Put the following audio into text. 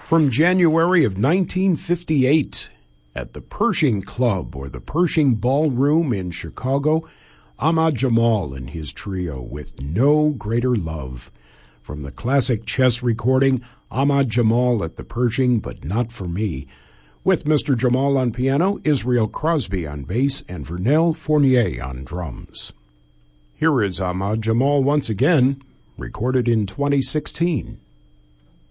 from January of 1958 at the Pershing Club or the Pershing Ballroom in Chicago, Ahmad Jamal and his trio with No Greater Love. From the classic chess recording, Ahmad Jamal at the Pershing, But Not For Me, with Mr. Jamal on piano, Israel Crosby on bass, and Vernel Fournier on drums. Here is Ahmad Jamal once again, recorded in 2016.